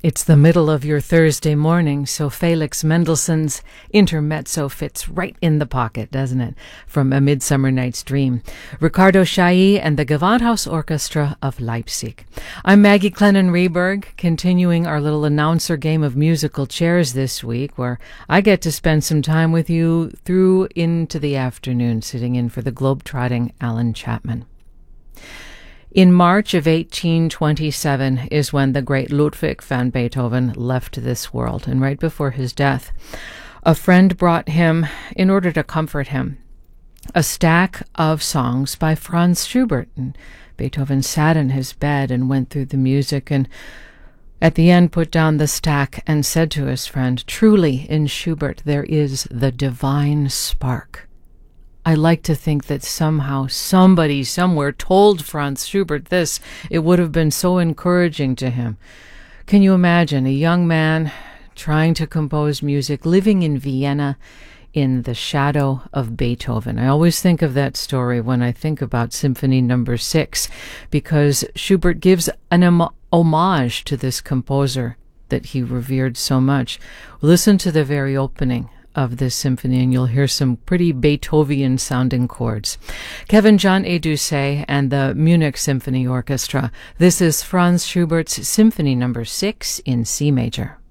It's the middle of your Thursday morning, so Felix Mendelssohn's Intermezzo fits right in the pocket, doesn't it? From A Midsummer Night's Dream. Ricardo Chailly and the Gewandhaus Orchestra of Leipzig. I'm Maggie Clennon-Rehberg, continuing our little announcer game of musical chairs this week, where I get to spend some time with you through into the afternoon, sitting in for the globe-trotting Alan Chapman. In March of 1827 is when the great Ludwig van Beethoven left this world, and right before his death, a friend brought him, in order to comfort him, a stack of songs by Franz Schubert. And Beethoven sat in his bed and went through the music, and at the end put down the stack and said to his friend, "Truly, in Schubert there is the divine spark." I like to think that somehow somebody somewhere told Franz Schubert this. It would have been so encouraging to him. Can you imagine a young man trying to compose music, living in Vienna in the shadow of Beethoven? I always think of that story when I think about Symphony No. 6, because Schubert gives an homage to this composer that he revered so much. Listen to the very opening of this symphony, and you'll hear some pretty Beethoven sounding chords. Kevin John Edusset and the Munich Symphony Orchestra. This is Franz Schubert's Symphony No. 6 in C major.